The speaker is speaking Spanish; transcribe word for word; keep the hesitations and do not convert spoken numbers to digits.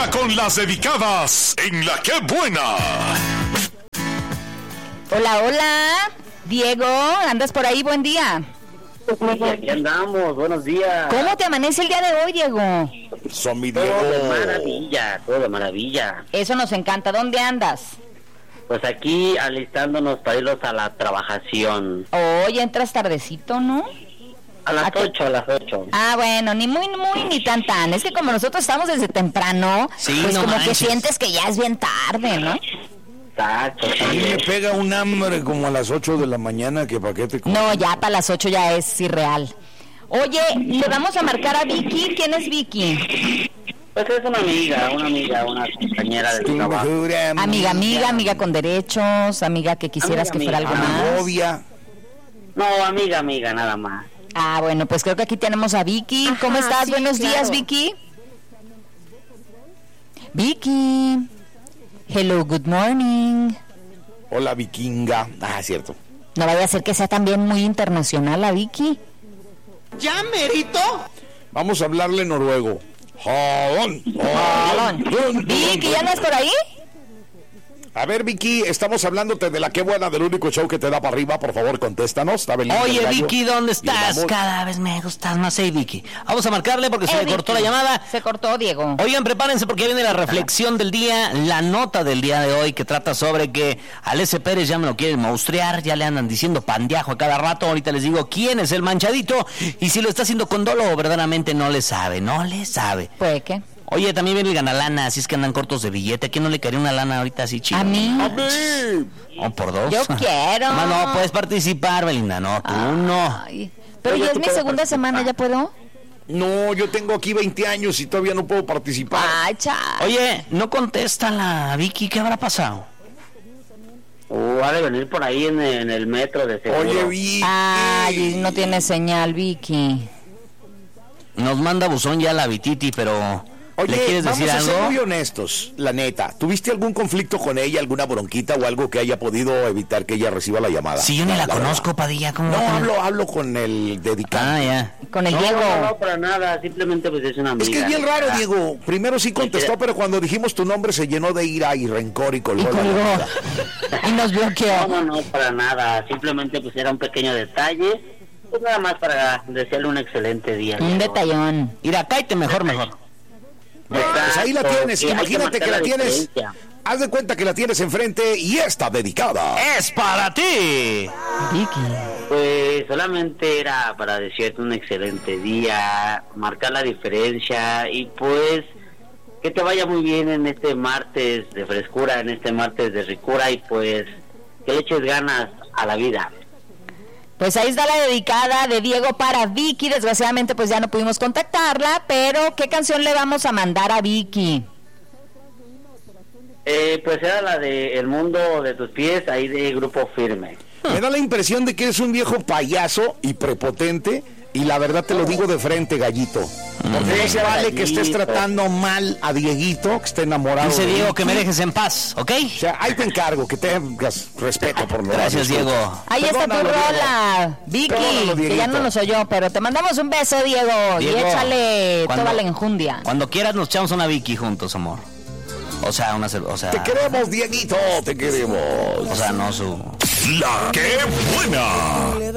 Conecta con las dedicadas en La Qué Buena. Hola, hola. Diego, ¿andas por ahí? Buen día. Aquí andamos, buenos días. ¿Cómo te amanece el día de hoy, Diego? Son mi Todo de Diego. maravilla, todo de maravilla. Eso nos encanta. ¿Dónde andas? Pues aquí alistándonos para irnos a la trabajación. Hoy entras tardecito, ¿no? A las ¿A qué? ocho, a las ocho. Ah, bueno, ni muy, muy, ni tan, tan. Es que como nosotros estamos desde temprano, Sí, pues no como manches. que sientes que ya es bien tarde, ¿no? Exacto, A mí me sí. pega un hambre como a las ocho de la mañana que pa' qué te... No, ya para las ocho ya es irreal. Oye, le vamos a marcar a Vicky. ¿Quién es Vicky? Pues es una amiga, una amiga, una compañera de Tu trabajo. mejor Amiga, amiga, amiga con derechos, amiga que quisieras Amiga, que fuera amiga. algo más. novia. No, amiga, amiga, nada más. Ah, bueno, pues creo que aquí tenemos a Vicky. ¿Cómo Ajá, estás? sí, Buenos claro. días, Vicky. Vicky. Hello, good morning. Hola, vikinga. Ah, cierto. No vaya a ser que sea también muy internacional la Vicky. ¿Ya, merito? Vamos a hablarle noruego. Jalón, jalón, Balón. Vicky, ¿ya andas por ahí? A ver, Vicky, estamos hablándote de La Qué Buena, del único show que te da para arriba. Por favor, contéstanos. Está Belinda Oye, el gallo. Vicky, ¿dónde Y estás? vamos. Cada vez me gustas más, eh, Vicky. Vamos a marcarle porque se Eh, me cortó la Vicky. llamada. Se cortó, Diego. Oigan, prepárense porque viene la reflexión del día, la nota del día de hoy que trata sobre que al S. Pérez ya me lo quieren monstruar, ya le andan diciendo pandeajo a cada rato. Ahorita les digo quién es el manchadito y si lo está haciendo con dolo o verdaderamente no le sabe, no le sabe. Pues, ¿qué? Oye, también viene el ganalana, así es que andan cortos de billete. ¿A quién no le caería una lana ahorita así chido? ¿A mí? A mí. ¿O por dos? Yo quiero. No, no, puedes participar, Belinda, no, tú no. Ay, pero Oye, ya es tú mi puedes segunda participar. semana, ¿ya puedo? No, yo tengo aquí veinte años y todavía no puedo participar. Ay, cha. Oye, no contesta la Vicky, ¿qué habrá pasado? O ha de venir por ahí en, en el metro de seguro. Oye, Vicky. Ay, no tiene señal, Vicky. Nos manda buzón ya la Vititi, pero Oye, ¿le quieres vamos decir a ser algo? muy honestos, la neta. ¿Tuviste algún conflicto con ella, alguna bronquita o algo que haya podido evitar que ella reciba la llamada? Si yo ni la, verdad. conozco, Padilla, ¿cómo No, va a tener- hablo, hablo con el dedicado. Ah, ya. Con el No, Diego. no, no, para nada, simplemente pues es una amiga. Es que es bien raro, Ah, Diego. Primero sí contestó, Oye. pero cuando dijimos tu nombre se llenó de ira y rencor y colgó. Y la colgó. llamada. Y nos bloqueó. No, no, no, para nada, simplemente pues era un pequeño detalle, pues nada más para desearle un excelente día. Un detallón. Mira, cállate mejor, mejor. Bueno, pues ahí la Exacto, tienes. sí, hay que Imagínate que, marcar la la tienes. diferencia. Haz de cuenta que la tienes enfrente y está dedicada. ¡Es para ti! Vicky. Pues solamente era para desearte un excelente día, marcar la diferencia y pues que te vaya muy bien en este martes de frescura, en este martes de ricura y pues que le eches ganas a la vida. Pues ahí está la dedicada de Diego para Vicky. Desgraciadamente pues ya no pudimos contactarla, pero ¿qué canción le vamos a mandar a Vicky? Eh, pues era la de El Mundo de Tus Pies, ahí de Grupo Firme. Me da la impresión de que eres un viejo payaso y prepotente. Y la verdad te lo digo de frente, gallito. Porque no se vale que estés Gallito. tratando mal a Dieguito, que esté enamorado. Dice de Diego Vicky. que me dejes en paz, ¿ok? O sea, ahí te encargo, que tengas respeto por lo Gracias, menos. Diego. Ahí está tu Perdónalo, rola, Vicky, Perdónalo, que ya Dieguito. no nos oyó, pero te mandamos un beso, Diego, y Diego, échale cuando- toda la enjundia. Cuando quieras nos echamos una Vicky juntos, amor. O sea, una cerve- o sea, Te queremos, Dieguito, te queremos. o sea, no su... La Qué Buena.